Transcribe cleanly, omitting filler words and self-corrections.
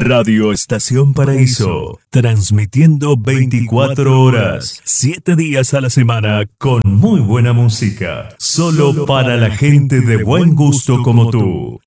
Radio Estación Paraíso, transmitiendo 24 horas, 7 días a la semana con muy buena música, solo para la gente de buen gusto como tú.